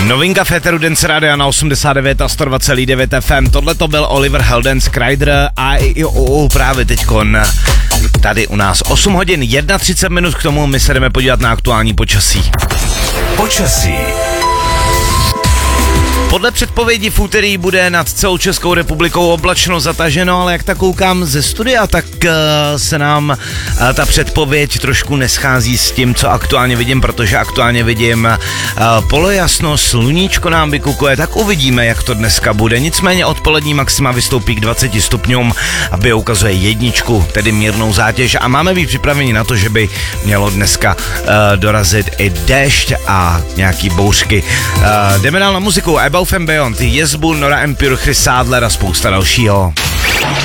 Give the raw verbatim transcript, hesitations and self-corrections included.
Novinka Féteru Dance Radio na osmdesát devět a sto dva celá devět F M. Tohle to byl Oliver Heldens, Kryder a i o, právě teďkon tady u nás. osm hodin třicet jedna minut k tomu, my se jdeme podívat na aktuální počasí. Počasí. Podle předpovědi v úterý bude nad celou Českou republikou oblačno zataženo, ale jak tak koukám ze studia, tak uh, se nám uh, ta předpověď trošku neschází s tím, co aktuálně vidím, protože aktuálně vidím uh, polojasno, sluníčko nám vykukuje, tak uvidíme, jak to dneska bude. Nicméně odpolední maxima vystoupí k dvaceti stupňům, aby ukazuje jedničku, tedy mírnou zátěž, a máme být připraveni na to, že by mělo dneska uh, dorazit i déšť a nějaký bouřky. Uh, jdeme dál na muziku. Above and Beyond, Jezbu, Nora En Pure, Chris Sadler a spousta dalšího.